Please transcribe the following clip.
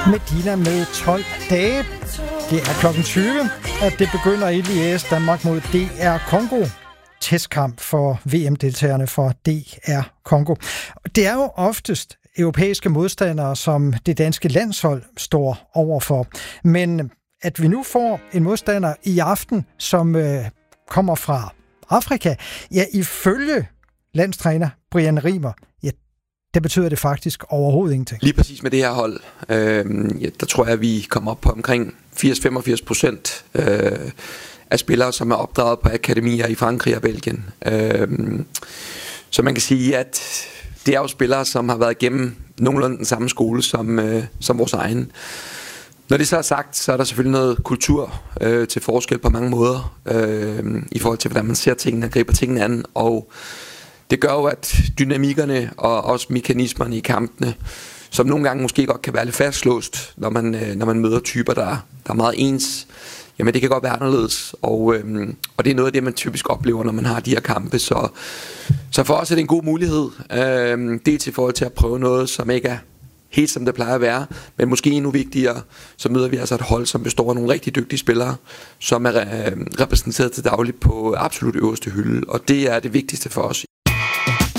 Medina med 12 dage. Det er klokken 20, at det begynder i LIS Danmark mod DR Congo. Testkamp for VM-deltagerne for DR Congo. Det er jo oftest europæiske modstandere, som det danske landshold står overfor. Men at vi nu får en modstander i aften, som kommer fra Afrika, ja, ifølge landstræner Brian Rimer, ja, det betyder det faktisk overhovedet ingenting. Lige præcis med det her hold, der tror jeg, at vi kommer op på omkring 80-85% af spillere, som er opdraget på akademier i Frankrig og Belgien. Så man kan sige, at det er jo spillere, som har været igennem nogenlunde den samme skole som vores egen. Når det så er sagt, så er der selvfølgelig noget kultur til forskel på mange måder, i forhold til, hvordan man ser tingene og griber tingene an. Og det gør jo, at dynamikkerne og også mekanismerne i kampene, som nogle gange måske godt kan være lidt fastlåst, når man møder typer, der er meget ens, jamen det kan godt være anderledes. Og det er noget af det, man typisk oplever, når man har de her kampe. Så for os er det en god mulighed, dels i forhold til at prøve noget, som ikke er helt som det plejer at være, men måske endnu vigtigere, så møder vi altså et hold, som består af nogle rigtig dygtige spillere, som er repræsenteret til dagligt på absolut øverste hylde, og det er det vigtigste for os.